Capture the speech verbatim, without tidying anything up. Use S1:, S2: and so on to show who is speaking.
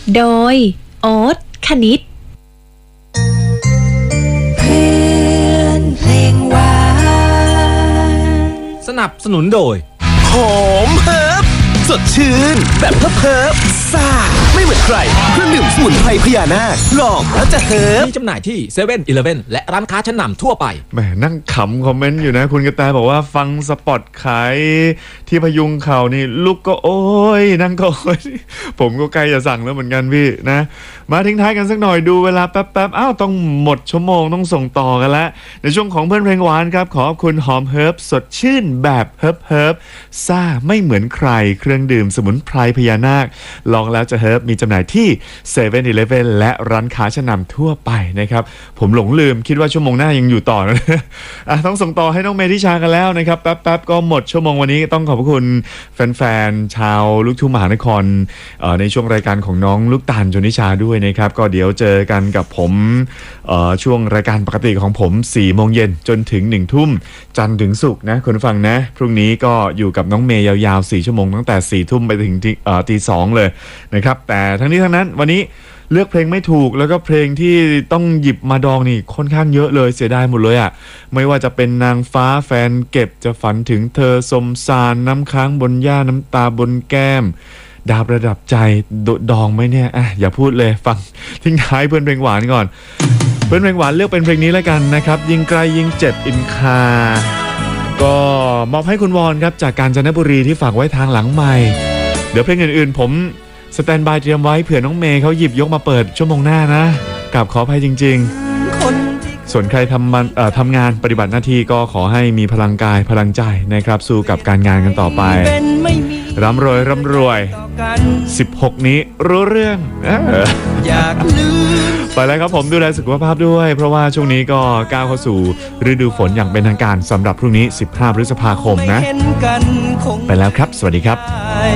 S1: โดยโอ๊ตคณิต
S2: เพื่อนเพลงหวาน
S3: สนับสนุนโดย
S4: หอมเฮิร์บสดชื่นแบบเฮิร์บเฮิร์บซ่าไม่เหมือนใครเครื่องดื่มสมุนไพรพญานาคลองแล้วจะเฮิร์บ
S3: มีจำหน่ายที่เซเว่นอีเลฟเว่นและร้านค้าชั้นนำทั่วไป
S5: แหมนั่งขำคอมเมนต์อยู่นะคุณกระแตบอกว่าฟังสปอตขายที่พยุงเข่านี่ลูกก็โอ้ยนั่งก็โอ้ยผมก็ใกล้จะสั่งแล้วเหมือนกันพี่นะมาทิ้งท้ายกันสักหน่อยดูเวลาแป๊บๆอ้าวต้องหมดชั่วโมงต้องส่งต่อกันแล้วในช่วงของเพื่อนเพลงหวานครับขอบคุณหอมเฮิร์บสดชื่นแบบเฮิร์บเฮิร์บซ่าไม่เหมือนใครเครื่องดื่มสมุนไพรพญานาคลองแล้วจะเฮิร์บมีจำหน่ายที่เซเว่นอีเลฟเว่นและร้านค้าชั้นนำทั่วไปนะครับผมหลงลืมคิดว่าชั่วโมงหน้ายังอยู่ต่อนะอ่ะต้องส่งต่อให้น้องเมธิชากันแล้วนะครับแป๊บๆก็หมดชั่วโมงวันนี้ต้องขอบคุณแฟนๆชาวลูกทุ่งมหานครในช่วงรายการของน้องลูกตาลชนิชาด้วยนะครับก็เดี๋ยวเจอกันกับผมช่วงรายการปกติของผมสี่โมงเย็นจนถึงหนึ่งทุ่มจันทร์ถึงศุกร์นะคุณฟังนะพรุ่งนี้ก็อยู่กับน้องเมย์ยาวๆสี่ชั่วโมงตั้งแต่สี่ทุ่มไปถึงตีสองเลยนะครับแต่ทั้งนี้ทั้งนั้นวันนี้เลือกเพลงไม่ถูกแล้วก็เพลงที่ต้องหยิบมาดองนี่ค่อนข้างเยอะเลยเสียดายหมดเลยอ่ะไม่ว่าจะเป็นนางฟ้าแฟนเก็บจะฝันถึงเธอสมสารน้ำค้างบนหญ้าน้ำตาบนแก้มดาวประดับใจดองไหมเนี่ยอ่ะอย่าพูดเลยฟังทิ้งท้ายเพื่อนเพลงหวานก่อนเพื่อนเพลงหวานเลือกเป็นเพลงนี้แล้วกันนะครับยิงไกลยิงเจ็บอินคาก็มอบให้คุณวอนครับจากกาญจนบุรีที่ฝากไว้ทางหลังไมค์เดี๋ยวเพลงอื่นๆผมสแตนบายเตรียมไว้เผื่อน้องเมย์เขาหยิบยกมาเปิดชั่วโมงหน้านะกราบขออภัยจริงๆส่วนใครทำมันเอ่อทำงานปฏิบัติหน้าที่ก็ขอให้มีพลังกายพลังใจนะครับสู้กับการงานกันต่อไปร่ำรวยร่ำรวยสิบหกนี้รู้เรื่องอยากลืมไปแล้วครับผมดูแลสุขภาพด้วยเพราะว่าช่วงนี้ก็ก้าวเข้าสู่ฤดูฝนอย่างเป็นทางการสำหรับพรุ่งนี้สิบห้าพฤษภาคมนะไปแล้วครับสวัสดีครับ